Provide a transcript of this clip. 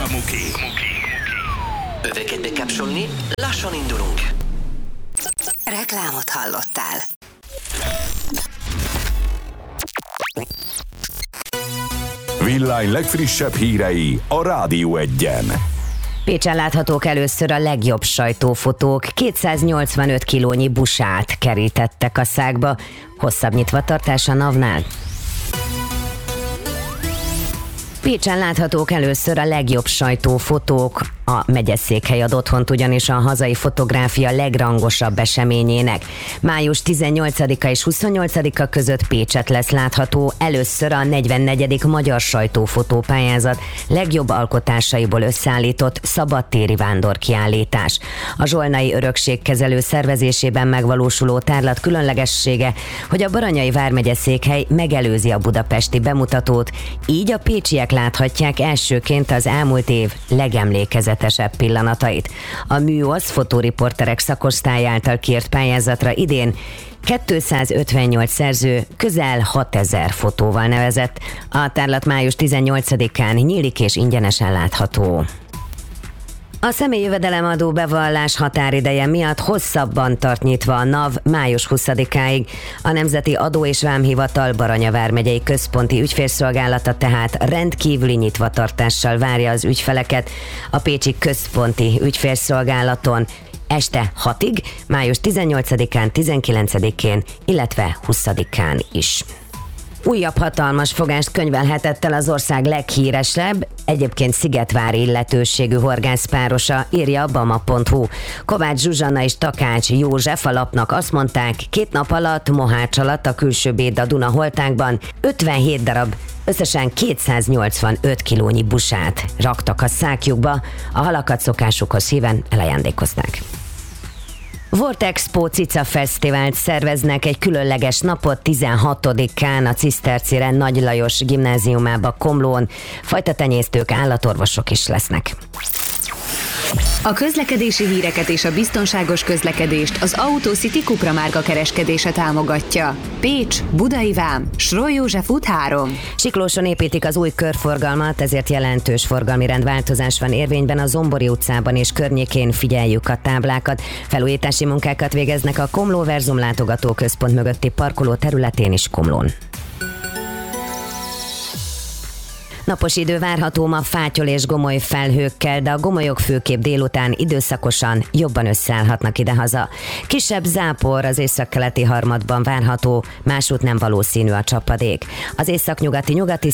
Muki. Öveket bekapcsolni, lassan indulunk. Reklámot hallottál. Villány legfrissebb hírei a Rádió Egyen. Pécsen láthatók először a legjobb sajtófotók. 285 kilónyi busát kerítettek a szákba. Hosszabb nyitvatartás a NAV-nál. Pécsen láthatók először a legjobb sajtófotók. A megyeszékhely ad otthont ugyanis a hazai fotográfia legrangosabb eseményének. Május 18-a és 28-a között Pécset lesz látható először a 44. Magyar Sajtófotópályázat legjobb alkotásaiból összeállított szabadtéri vándorkiállítás. A zsolnai örökségkezelő szervezésében megvalósuló tárlat különlegessége, hogy a Baranyai vármegyeszékhely megelőzi a budapesti bemutatót, így a pécsiek láthatják elsőként az elmúlt év legemlékezetesebb pillanatait. A műosz fotóriporterek szakosztály által kiírt pályázatra idén 258 szerző közel 6000 fotóval nevezett. A tárlat május 18-án nyílik és ingyenesen látható. A személyjövedelemadó bevallás határideje miatt hosszabban tart nyitva a NAV május 20-áig. A Nemzeti Adó- és Vámhivatal Baranya vármegyei központi ügyfélszolgálata tehát rendkívüli nyitvatartással várja az ügyfeleket a pécsi központi ügyfélszolgálaton este 6-ig, május 18-án, 19-én, illetve 20-án is. Újabb hatalmas fogást könyvelhetett el az ország leghíresebb, egyébként szigetvári illetőségű horgászpárosa, írja a bama.hu. Kovács Zsuzsanna és Takács József a lapnak azt mondták, 2 nap alatt Mohács alatt a külső Béda Duna holtákban 57 darab, összesen 285 kilónyi busát raktak a szákjukba, a halakat szokásukhoz híven elajándékozták. Vortexpo Cica Fesztivált szerveznek egy különleges napot 16-án a Cisztercire Nagy Lajos gimnáziumába Komlón. Fajtatenyésztők, állatorvosok is lesznek. A közlekedési híreket és a biztonságos közlekedést az Autocity Cupra márka kereskedése támogatja. Pécs, Budai Vám, Sroly József út 3. Siklóson építik az új körforgalmat, ezért jelentős forgalmi rendváltozás van érvényben a Zombori utcában és környékén, figyeljük a táblákat. Felújítási munkákat végeznek a Komló Verzum látogatóközpont mögötti parkoló területén is Komlón. Napos idő várható ma fátyol és gomoly felhőkkel, de a gomolyok főképp délután időszakosan jobban összeállhatnak idehaza. Kisebb zápor az északkeleti harmadban várható, másút nem valószínű a csapadék. Az északnyugati nyugati